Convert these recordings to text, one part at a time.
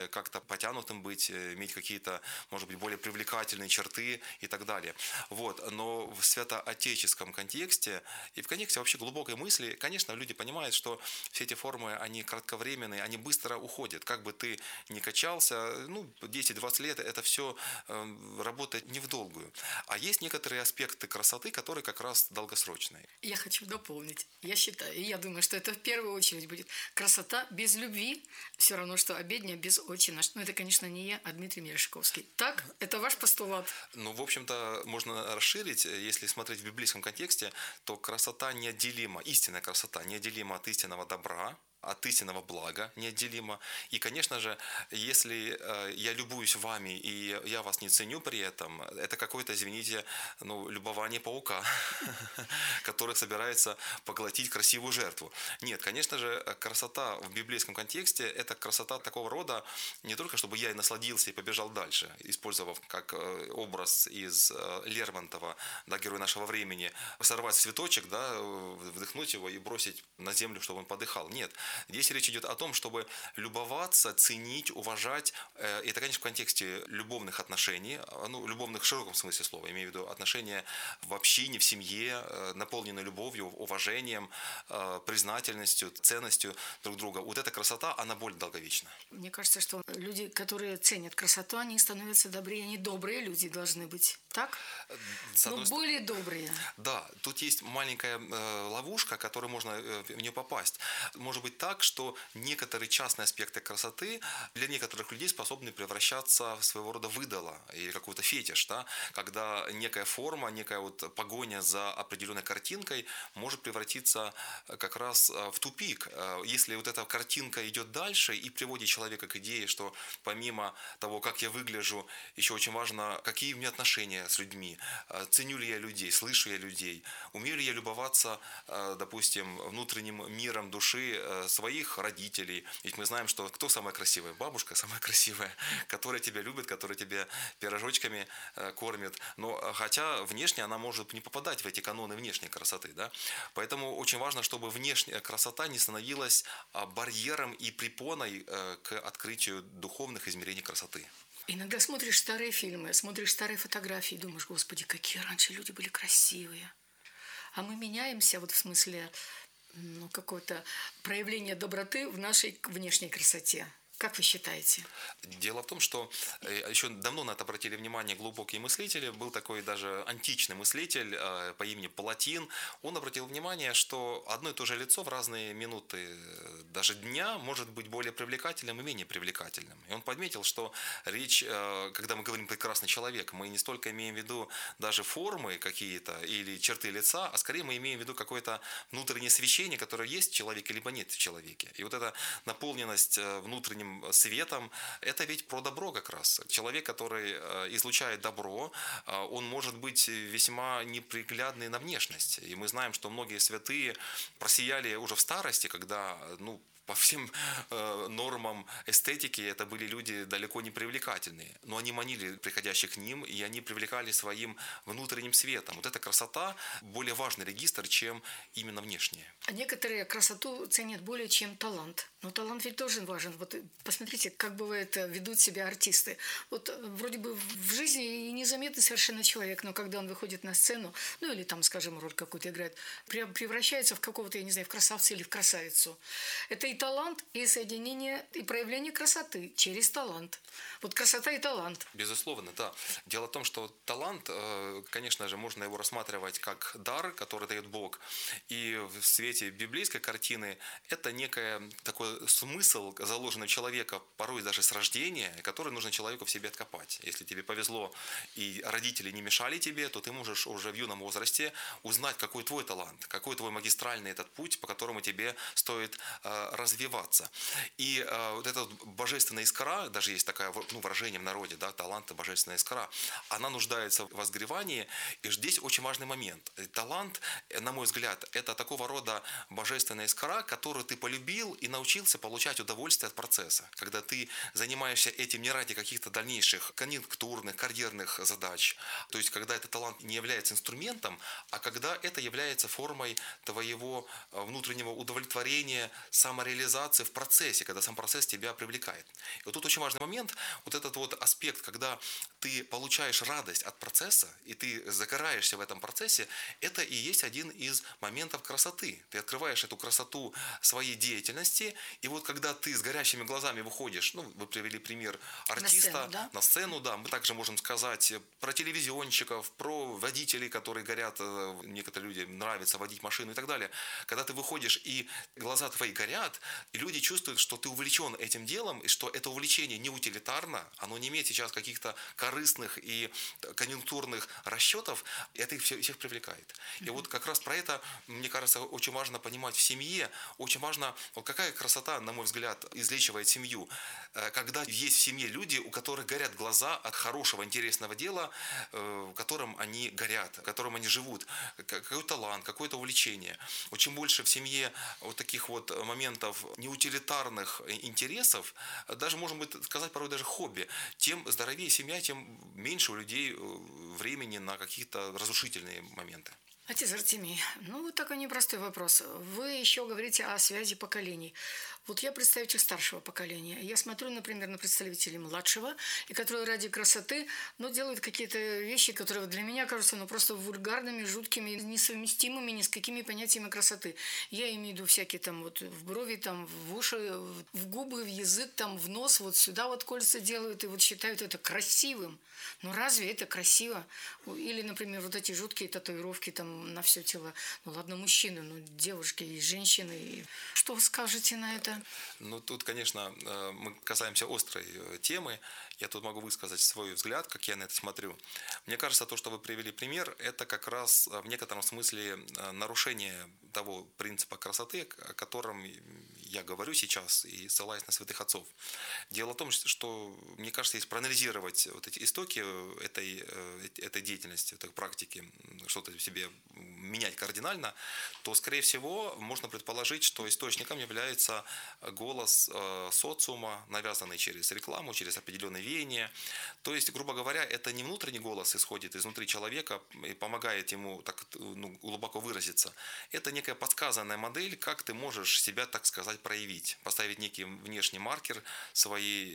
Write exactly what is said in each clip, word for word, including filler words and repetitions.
как-то потянутым быть, иметь какие-то, может быть, более привлекательные черты и так далее. Вот. Но в святоотеческом контексте и в контексте вообще глубокой мысли, конечно, люди понимают, что все эти формы, они кратковременные, они быстро уходят. Как бы ты ни качался, ну, десять-двадцать лет, это все работает не в долгую. А есть некоторые аспекты красоты, которые как раз долгосрочные. Я хочу дополнить. Я считаю, и я думаю, что это в первую очередь будет красота без любви, все равно, что обедня без отчина. Ну, это, конечно, не я, а Дмитрий Мережковский. Так? Это ваш постулат? Ну, в общем-то, можно расширить. Если смотреть в библейском контексте, то красота неотделима, истинная красота неотделима от истинного добра, от истинного блага неотделимо. И, конечно же, если я любуюсь вами, и я вас не ценю при этом, это какое-то, извините, ну, любование паука, который собирается поглотить красивую жертву. Нет, конечно же, красота в библейском контексте – это красота такого рода, не только чтобы я и насладился и побежал дальше, использовав как образ из Лермонтова, да, героя нашего времени, сорвать цветочек, да, вдохнуть его и бросить на землю, чтобы он подыхал. Нет. Здесь речь идет о том, чтобы любоваться, ценить, уважать. Это, конечно, в контексте любовных отношений, ну, любовных в широком смысле слова, имею в виду отношения в общине, в семье, наполненные любовью, уважением, признательностью, ценностью друг друга. Вот эта красота, она более долговечна. Мне кажется, что люди, которые ценят красоту, они становятся добрее, они добрые люди должны быть. Так? Но более добрые. Да, тут есть маленькая ловушка, в которую можно в нее попасть. Может быть так, что некоторые частные аспекты красоты для некоторых людей способны превращаться в своего рода выдало или какой-то фетиш, да? Когда некая форма, некая вот погоня за определенной картинкой может превратиться как раз в тупик. Если вот эта картинка идет дальше и приводит человека к идее, что помимо того, как я выгляжу, еще очень важно, какие у меня отношения с людьми, ценю ли я людей, слышу я людей, умею ли я любоваться, допустим, внутренним миром души своих родителей. Ведь мы знаем, что кто самая красивая? Бабушка самая красивая, которая тебя любит, которая тебя пирожочками кормит. Но хотя внешне она может не попадать в эти каноны внешней красоты. Да? Поэтому очень важно, чтобы внешняя красота не становилась барьером и препоной к открытию духовных измерений красоты. Иногда смотришь старые фильмы, смотришь старые фотографии и думаешь, господи, какие раньше люди были красивые. А мы меняемся, вот в смысле, ну, какое-то проявление доброты в нашей внешней красоте. Как вы считаете? Дело в том, что еще давно на это обратили внимание глубокие мыслители. Был такой даже античный мыслитель по имени Палатин. Он обратил внимание, что одно и то же лицо в разные минуты, даже дня, может быть более привлекательным и менее привлекательным. И он подметил, что речь, когда мы говорим «прекрасный человек», мы не столько имеем в виду даже формы какие-то или черты лица, а скорее мы имеем в виду какое-то внутреннее свечение, которое есть в человеке, либо нет в человеке. И вот эта наполненность внутренним светом, это ведь про добро как раз. Человек, который излучает добро, он может быть весьма неприглядный на внешность. И мы знаем, что многие святые просияли уже в старости, когда, ну, по всем э, нормам эстетики это были люди далеко не привлекательные. Но они манили приходящих к ним, и они привлекали своим внутренним светом. Вот эта красота более важный регистр, чем именно внешняя. А некоторые красоту ценят более, чем талант. Но талант ведь тоже важен. Вот посмотрите, как бывает ведут себя артисты. Вот вроде бы в жизни и незаметный совершенно человек, но когда он выходит на сцену, ну или там, скажем, роль какую-то играет, превращается в какого-то, я не знаю, в красавца или в красавицу. Это и талант, и соединение, и проявление красоты через талант. Вот красота и талант. Безусловно, да. Дело в том, что талант, конечно же, можно его рассматривать как дар, который дает Бог. И в свете библейской картины это некое такой смысл, заложенный в человека, порой даже с рождения, который нужно человеку в себе откопать. Если тебе повезло и родители не мешали тебе, то ты можешь уже в юном возрасте узнать, какой твой талант, какой твой магистральный этот путь, по которому тебе стоит развиваться. развиваться. И э, вот эта вот божественная искра, даже есть такое, ну, выражение в народе, да, талант – божественная искра, она нуждается в возгревании, и здесь очень важный момент. Талант, на мой взгляд, это такого рода божественная искра, которую ты полюбил и научился получать удовольствие от процесса. Когда ты занимаешься этим не ради каких-то дальнейших конъюнктурных, карьерных задач, то есть когда этот талант не является инструментом, а когда это является формой твоего внутреннего удовлетворения, самореализации, самореализации в процессе, когда сам процесс тебя привлекает. И вот тут очень важный момент, вот этот вот аспект, когда ты получаешь радость от процесса, и ты загораешься в этом процессе, это и есть один из моментов красоты. Ты открываешь эту красоту своей деятельности, и вот когда ты с горящими глазами выходишь, ну, вы привели пример артиста, на сцену, да? на сцену, да, мы также можем сказать про телевизионщиков, про водителей, которые горят, некоторые люди нравится водить машину и так далее. Когда ты выходишь, и глаза твои горят, и люди чувствуют, что ты увлечен этим делом, и что это увлечение не утилитарно, оно не имеет сейчас каких-то корыстных и конъюнктурных расчетов, и это их всех привлекает. И вот как раз про это, мне кажется, очень важно понимать в семье, очень важно, вот какая красота, на мой взгляд, излечивает семью, когда есть в семье люди, у которых горят глаза от хорошего, интересного дела, которым они горят, которым они живут, какой-то талант, какое-то увлечение. Чем больше в семье вот таких вот моментов неутилитарных интересов, даже, можно быть, сказать, порой даже хобби, тем здоровее семья, тем меньше у людей времени на какие-то разрушительные моменты. Отец Артемий, ну вот такой непростой вопрос. Вы еще говорите о связи поколений. Вот я представитель старшего поколения. Я смотрю, например, на представителей младшего, и которые ради красоты, ну, делают какие-то вещи, которые для меня кажутся, ну, просто вульгарными, жуткими, несовместимыми ни с какими понятиями красоты. Я имею в виду всякие там вот в брови, там в уши, в губы, в язык, там в нос, вот сюда вот кольца делают и вот считают это красивым. Ну, разве это красиво? Или, например, вот эти жуткие татуировки там на все тело. Ну, ладно, мужчины, но девушки и женщины. Что вы скажете на это? Ну, тут, конечно, мы касаемся острой темы. Я тут могу высказать свой взгляд, как я на это смотрю. Мне кажется, то, что вы привели пример, это как раз в некотором смысле нарушение того принципа красоты, о котором я говорю сейчас и ссылаюсь на святых отцов. Дело в том, что, мне кажется, если проанализировать вот эти истоки этой, этой деятельности, этой практики, что-то в себе менять кардинально, то, скорее всего, можно предположить, что источником является голос социума, навязанный через рекламу, через определенные веяния. То есть, грубо говоря, это не внутренний голос исходит изнутри человека и помогает ему так, ну, глубоко выразиться. Это некая подсказанная модель, как ты можешь себя, так сказать, проявить, поставить некий внешний маркер своей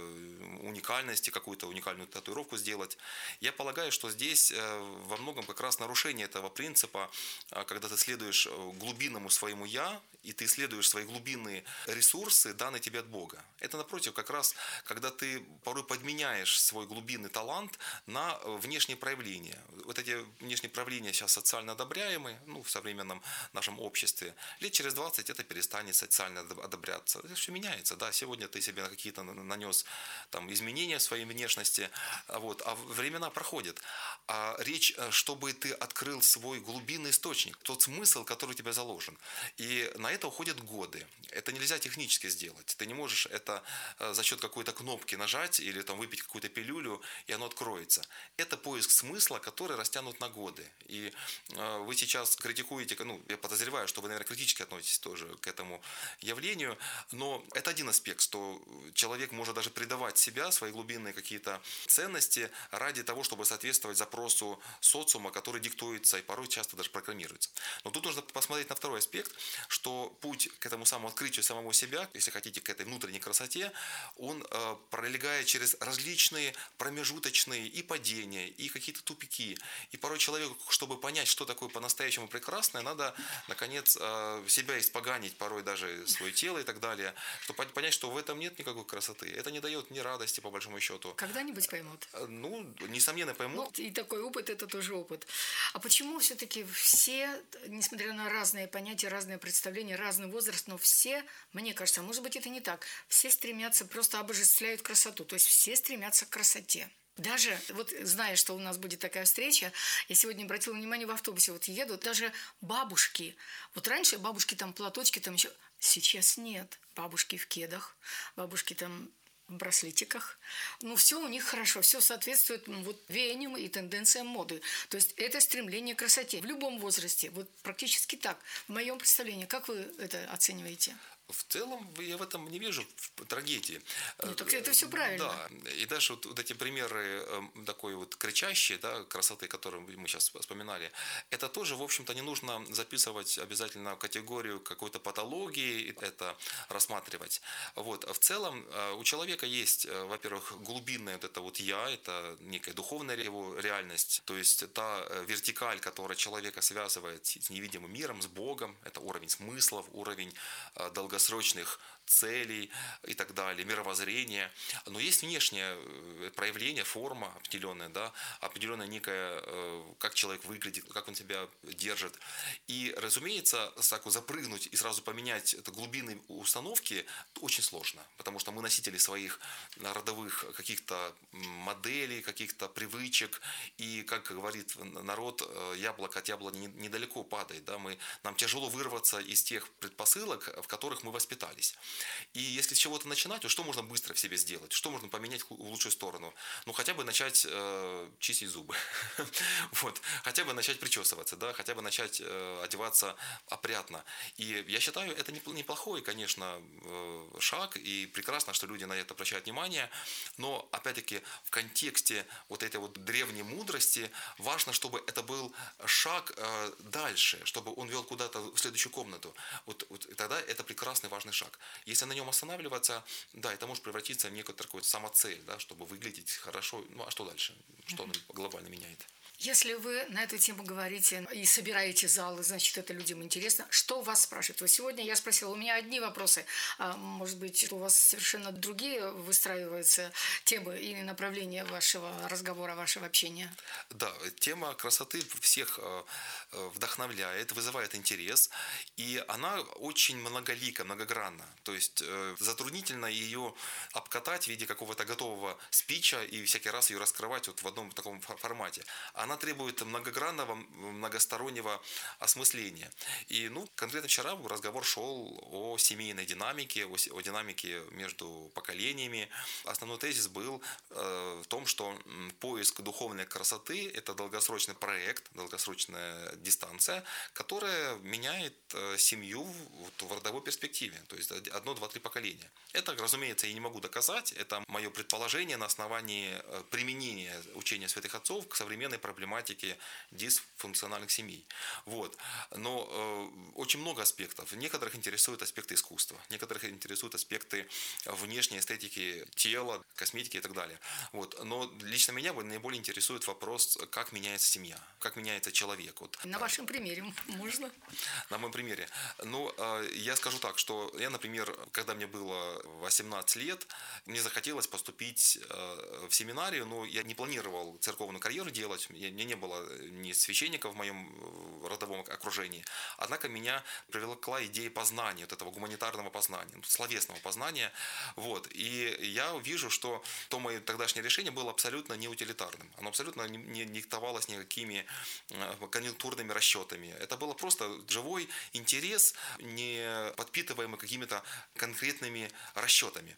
э, уникальности, какую-то уникальную татуировку сделать. Я полагаю, что здесь э, во многом как раз нарушение этого принципа, э, когда ты следуешь глубинному своему «я», и ты исследуешь свои глубинные ресурсы, данные тебе от Бога. Это, напротив, как раз, когда ты порой подменяешь свой глубинный талант на внешние проявления. Вот эти внешние проявления сейчас социально одобряемы, ну, в современном нашем обществе. Лет через двадцать это перестанет социально одобряться. Это все меняется, да. Сегодня ты себе какие-то нанес там, изменения в своей внешности, вот, а времена проходят. А речь, чтобы ты открыл свой глубинный источник, тот смысл, который у тебя заложен. И на это уходят годы. Это нельзя технически сделать. Ты не можешь это за счет какой-то кнопки нажать или там, выпить какую-то пилюлю, и оно откроется. Это поиск смысла, который растянут на годы. И вы сейчас критикуете, ну, я подозреваю, что вы, наверное, критически относитесь тоже к этому явлению, но это один аспект, что человек может даже предавать себя, свои глубинные какие-то ценности ради того, чтобы соответствовать запросу социума, который диктуется и порой часто даже программируется. Но тут нужно посмотреть на второй аспект, что путь к этому самому открытию самого себя, если хотите, к этой внутренней красоте, он э, пролегает через различные промежуточные и падения, и какие-то тупики. И порой человеку, чтобы понять, что такое по-настоящему прекрасное, надо, наконец, э, себя испоганить, порой даже свое тело и так далее, чтобы понять, что в этом нет никакой красоты. Это не дает ни радости, по большому счету. Когда-нибудь поймут. Ну, несомненно, поймут. Ну, и такой опыт – это тоже опыт. А почему все-таки все, несмотря на разные понятия, разные представления, разный возраст, но все, мне кажется, может быть, это не так, все стремятся, просто обожествляют красоту, то есть все стремятся к красоте. Даже, вот зная, что у нас будет такая встреча, я сегодня обратила внимание, в автобусе вот еду, даже бабушки, вот раньше бабушки там платочки, там еще, сейчас нет, бабушки в кедах, бабушки там в браслетиках. Ну, все у них хорошо, все соответствует вот веяниям и тенденциям моды. То есть это стремление к красоте в любом возрасте. Вот практически так. В моем представлении, как вы это оцениваете? В целом я в этом не вижу трагедии. Ну, так это все правильно. Да, и даже вот, вот эти примеры такой вот кричащей, да, красоты, которую мы сейчас вспоминали, это тоже, в общем-то, не нужно записывать обязательно в категорию какой-то патологии, это рассматривать. Вот. В целом у человека есть, во-первых, глубинное вот это вот «я», это некая духовная его реальность, то есть та вертикаль, которая человека связывает с невидимым миром, с Богом, это уровень смыслов, уровень долгосрочных целей и так далее, мировоззрения. Но есть внешнее проявление, форма определенная, да, определенная некая, как человек выглядит, как он себя держит. И, разумеется, так вот запрыгнуть и сразу поменять это глубины установки очень сложно, потому что мы носители своих родовых каких-то моделей, каких-то привычек. И, как говорит народ, яблоко от яблони недалеко падает. Да? Мы, нам тяжело вырваться из тех предпосылок, в которых мы воспитались. И если с чего-то начинать, то что можно быстро в себе сделать? Что можно поменять в лучшую сторону? Ну, хотя бы начать э, чистить зубы. Вот. Хотя бы начать причесываться, да? Хотя бы начать э, одеваться опрятно. И я считаю, это неплохой, конечно, э, шаг. И прекрасно, что люди на это обращают внимание. Но, опять-таки, в контексте вот этой вот древней мудрости важно, чтобы это был шаг э, дальше, чтобы он вел куда-то в следующую комнату. Вот, вот и тогда это прекрасный, важный шаг. Если на нем останавливаться, да, это может превратиться в некую такую самоцель, да, чтобы выглядеть хорошо. Ну, а что дальше? Что он глобально меняет? Если вы на эту тему говорите и собираете залы, значит, это людям интересно. Что вас спрашивают? Вот сегодня я спросила, у меня одни вопросы, а может быть, у вас совершенно другие выстраиваются темы или направления вашего разговора, вашего общения? Да, тема красоты всех вдохновляет, вызывает интерес, и она очень многолика, многогранна. То есть затруднительно ее обкатать в виде какого-то готового спича и всякий раз ее раскрывать вот в одном таком формате. Она требует многогранного, многостороннего осмысления. И, ну, конкретно вчера разговор шел о семейной динамике, о, о динамике между поколениями. Основной тезис был э, в том, что поиск духовной красоты – это долгосрочный проект, долгосрочная дистанция, которая меняет э, семью в, в родовой перспективе, то есть одно, два, три поколения. Это, разумеется, я не могу доказать, это мое предположение на основании применения учения святых отцов к современной проблематике проблематики дисфункциональных семей. Вот. Но э, очень много аспектов. Некоторых интересуют аспекты искусства, некоторых интересуют аспекты внешней эстетики тела, косметики и так далее. Вот. Но лично меня наиболее интересует вопрос, как меняется семья, как меняется человек. Вот. На вашем примере можно? На моем примере. Ну, э, я скажу так, что я, например, когда мне было восемнадцать лет, мне захотелось поступить э, в семинарию, но я не планировал церковную карьеру делать, у меня не было ни священника в моем родовом окружении. Однако меня привлекла идея познания, вот этого гуманитарного познания, словесного познания. Вот. И я вижу, что то мое тогдашнее решение было абсолютно неутилитарным. Оно абсолютно не диктовалось никакими конъюнктурными расчетами. Это было просто живой интерес, не подпитываемый какими-то конкретными расчетами.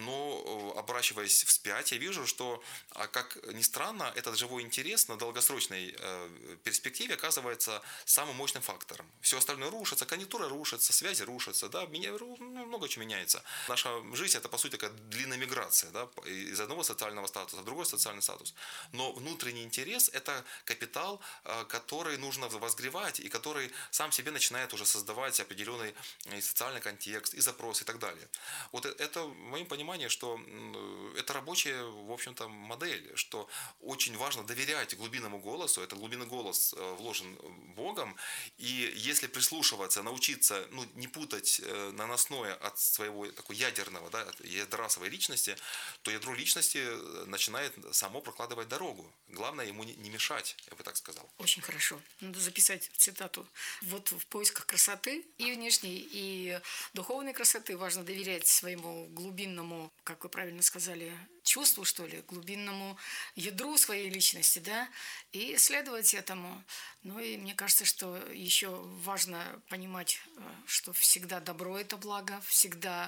Но, оборачиваясь вспять, я вижу, что, как ни странно, этот живой интерес на долгосрочной перспективе оказывается самым мощным фактором. Все остальное рушится, конъюнктура рушится, связи рушатся, да, много чего меняется. Наша жизнь – это, по сути, такая длинная миграция, да, из одного социального статуса в другой социальный статус. Но внутренний интерес – это капитал, который нужно возгревать и который сам себе начинает уже создавать определенный и социальный контекст, и запрос, и так далее. Вот это, в моем понимании, что это рабочая, в общем-то, модель, что очень важно доверять глубинному голосу, этот глубинный голос вложен Богом, и если прислушиваться, научиться, ну, не путать наносное от своего такого ядерного, да, от ядра своей личности, то ядро личности начинает само прокладывать дорогу. Главное ему не мешать, я бы так сказал. Очень хорошо. Надо записать цитату. Вот в поисках красоты и внешней, и духовной красоты важно доверять своему глубинному, как вы правильно сказали, чувству, что ли, глубинному ядру своей личности, да, и следовать этому. Ну и мне кажется, что еще важно понимать, что всегда добро – это благо, всегда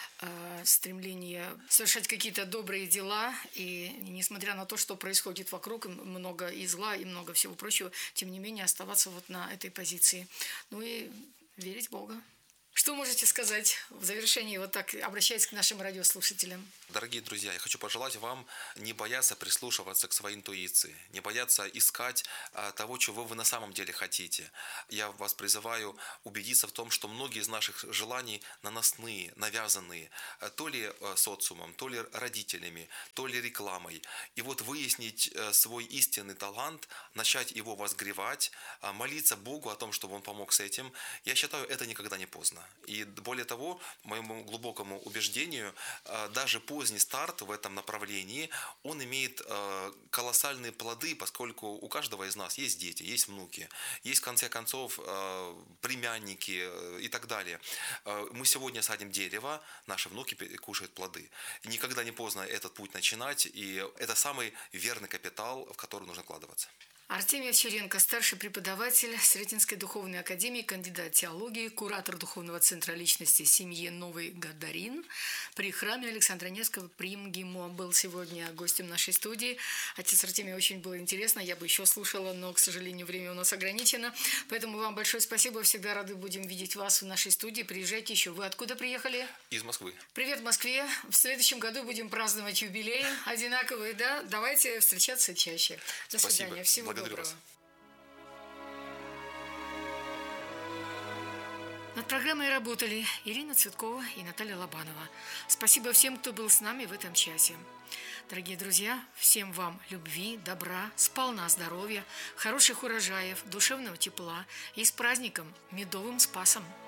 э, стремление совершать какие-то добрые дела, и несмотря на то, что происходит вокруг, много и зла, и много всего прочего, тем не менее оставаться вот на этой позиции. Ну и верить в Бога. Что можете сказать в завершении, вот так обращаясь к нашим радиослушателям? Дорогие друзья, я хочу пожелать вам не бояться прислушиваться к своей интуиции, не бояться искать а, того, чего вы на самом деле хотите. Я вас призываю убедиться в том, что многие из наших желаний наносные, навязанные, а, то ли а, социумом, то ли родителями, то ли рекламой. И вот выяснить а, свой истинный талант, начать его возгревать, а, молиться Богу о том, чтобы Он помог с этим, я считаю, это никогда не поздно. И более того, моему глубокому убеждению, даже поздний старт в этом направлении, он имеет колоссальные плоды, поскольку у каждого из нас есть дети, есть внуки, есть, в конце концов, племянники и так далее. Мы сегодня садим дерево, наши внуки кушают плоды. Никогда не поздно этот путь начинать, и это самый верный капитал, в который нужно вкладываться. Артемий Овчаренко, старший преподаватель Сретенской духовной академии, кандидат теологии, куратор Духовного центра личности семьи Новый Гадарин при храме Александра Невского при МГИМО был сегодня гостем нашей студии. Отец Артемий, очень было интересно, я бы еще слушала, но, к сожалению, время у нас ограничено. Поэтому вам большое спасибо, всегда рады будем видеть вас в нашей студии. Приезжайте еще. Вы откуда приехали? Из Москвы. Привет, Москве. В следующем году будем праздновать юбилей одинаковый, да? Давайте встречаться чаще. До Спасибо. свидания. Всего Благодарю доброго. вас. Над программой работали Ирина Цветкова и Наталья Лобанова. Спасибо всем, кто был с нами в этом часе. Дорогие друзья, всем вам любви, добра, сполна здоровья, хороших урожаев, душевного тепла и с праздником, медовым Спасом!